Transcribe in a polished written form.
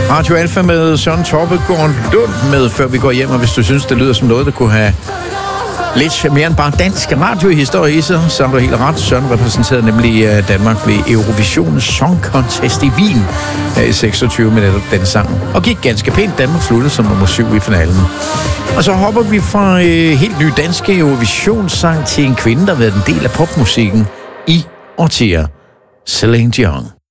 Radio Alfa med Søren Torpegaard Lund med Før vi går hjem, og hvis du synes, det lyder som noget, der kunne have lidt mere end bare dansk radiohistorie i sig, så er du helt ret. Søren repræsenterede nemlig Danmark ved Eurovision Song Contest i Wien i 26 med netop den sang, og gik ganske pænt. Danmark sluttede som nummer 7 i finalen. Og så hopper vi fra helt ny danske Eurovisionssang til en kvinde, der har været en del af popmusikken i årtier. Celine Dion.